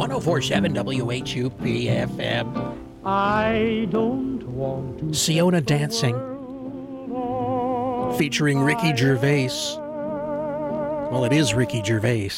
1047 WHUP FM. I don't want to. Siona Dancing, featuring Ricky Gervais. Well, it is Ricky Gervais.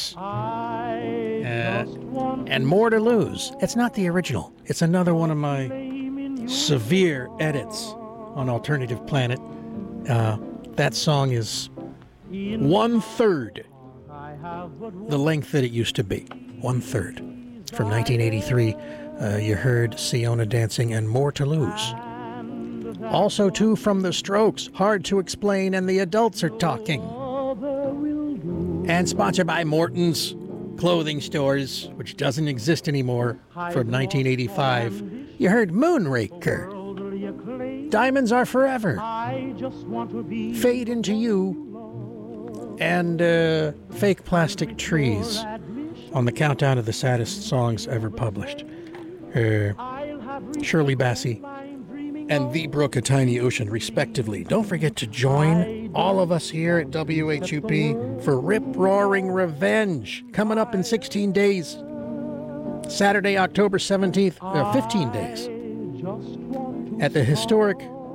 And More to Lose. It's not the original. It's another one of my severe edits on Alternative Planet. That song is 1/3 the length that it used to be. 1/3. From 1983, you heard Siona Dancing and More to Lose. Also, too, from The Strokes, Hard to Explain and The Adults Are Talking. And sponsored by Morton's Clothing Stores, which doesn't exist anymore, from 1985. You heard Moonraker. Diamonds Are Forever. Fade Into You. And Fake Plastic Trees on the countdown of the saddest songs ever published. Shirley Bassey and The Brook, A Tiny Ocean, respectively. Don't forget to join all of us here at WHUP for Rip Roaring Revenge, coming up in 16 days. Saturday, October 17th, 15 days, at the historic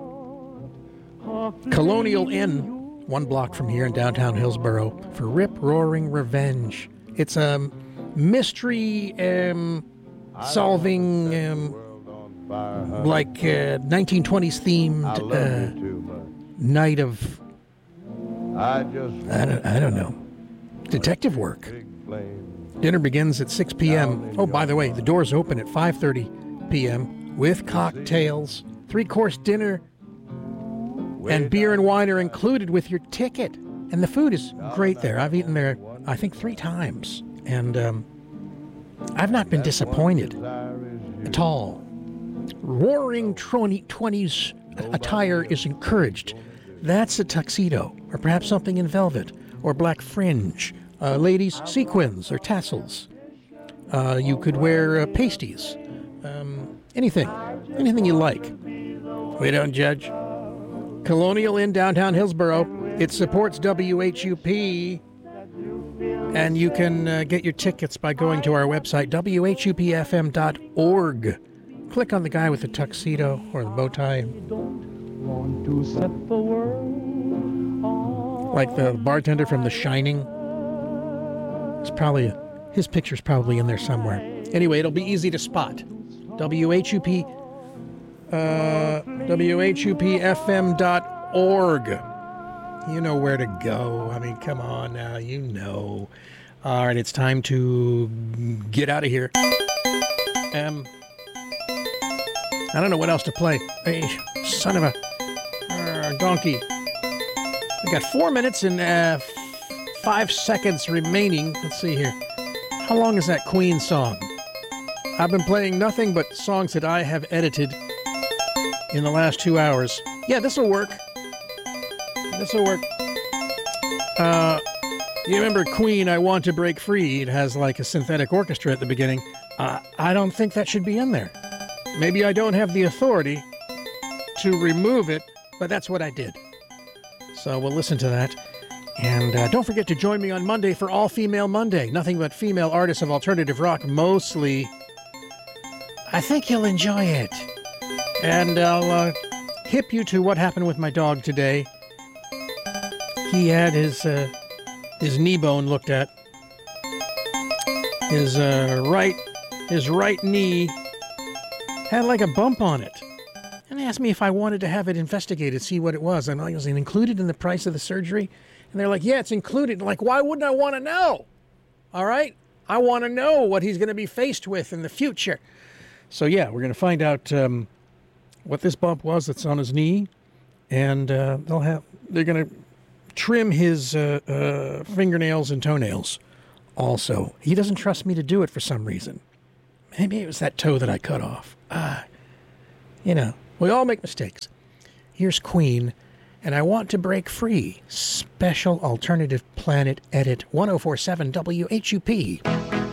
Colonial Inn, 1 block from here in downtown Hillsboro, for Rip Roaring Revenge. It's a mystery solving, like 1920s themed night of, I don't know, detective work. Dinner begins at 6 p.m. Oh, by the way, the doors open at 5:30 p.m. with cocktails, 3-course dinner, and beer and wine are included with your ticket. And the food is great there. I've eaten there, I think, 3 times. And I've not been disappointed at all. Roaring 20s attire is encouraged. That's a tuxedo, or perhaps something in velvet, or black fringe. Ladies, sequins or tassels. You could wear pasties. Anything you like. We don't judge. Colonial Inn, downtown Hillsboro. It supports WHUP, and you can get your tickets by going to our website, whupfm.org. Click on the guy with the tuxedo or the bow tie. Like the bartender from The Shining. His picture's probably in there somewhere. Anyway, it'll be easy to spot. whupfm.org. You know where to go. I mean, come on now, you know. All right, it's time to get out of here. I don't know what else to play. Hey, son of a donkey. We got 4 minutes and 5 seconds remaining. Let's see here. How long is that Queen song? I've been playing nothing but songs that I have edited in the last 2 hours. Yeah, this'll work. You remember Queen, I Want to Break Free? It has like a synthetic orchestra at the beginning. I don't think that should be in there. Maybe I don't have the authority to remove it, but that's what I did. So we'll listen to that. And don't forget to join me on Monday for All Female Monday. Nothing but female artists of alternative rock, mostly. I think you'll enjoy it. And I'll hip you to what happened with my dog today. He had his knee bone looked at. His right knee had like a bump on it. And they asked me if I wanted to have it investigated, see what it was. And I was included in the price of the surgery. And they're like, yeah, it's included. Like, why wouldn't I want to know? All right? I want to know what he's going to be faced with in the future. So, yeah, we're going to find out what this bump was that's on his knee. And they're going to trim his fingernails and toenails also. He doesn't trust me to do it for some reason. Maybe it was that toe that I cut off. We all make mistakes. Here's Queen, and I Want to Break Free. Special Alternative Planet Edit 1047 WHUP.